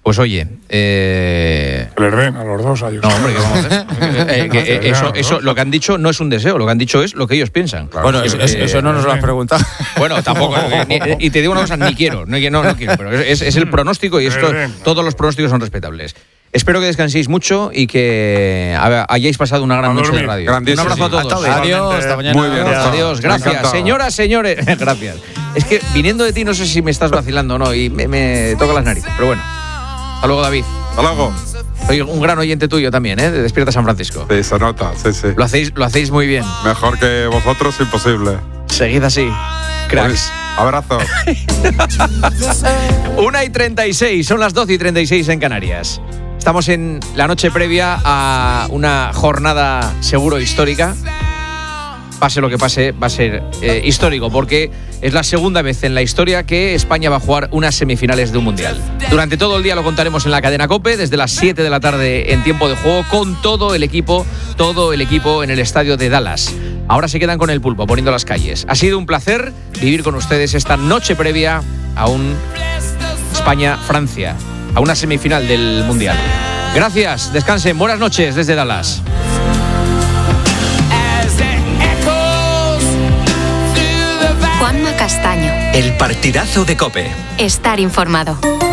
Pues oye, que les den a los dos a ellos. No, hombre, ¿qué vamos a hacer? Eso, lo que han dicho no es un deseo, lo que han dicho es lo que ellos piensan. Claro, bueno, eso no nos lo has preguntado. Bueno, tampoco. Y te digo una cosa, no quiero, pero es el pronóstico y esto, todos los pronósticos son respetables. Espero que descanséis mucho y que hayáis pasado una gran noche de radio. Grandísimo. Un abrazo a todos. Adiós, hasta mañana. Muy bien. Adiós, gracias. Señoras, señores, gracias. Es que viniendo de ti no sé si me estás vacilando o no y me toca las narices, pero bueno. Hasta luego, David. Hasta luego. Soy un gran oyente tuyo también, ¿eh? De Despierta San Francisco. Sí, se nota, sí. Lo hacéis muy bien. Mejor que vosotros, imposible. Seguid así, cracks. Abrazos. 1:36, son las 12:36 en Canarias. Estamos en la noche previa a una jornada seguro histórica. Pase lo que pase, va a ser histórico, porque es la segunda vez en la historia que España va a jugar unas semifinales de un mundial. Durante todo el día lo contaremos en la cadena COPE, desde las 7 de la tarde en tiempo de juego, con todo el equipo en el estadio de Dallas. Ahora se quedan con el pulpo, poniendo las calles. Ha sido un placer vivir con ustedes esta noche previa a un España-Francia, a una semifinal del mundial. Gracias, descansen, buenas noches desde Dallas. Juanma Castaño. El partidazo de COPE. Estar informado.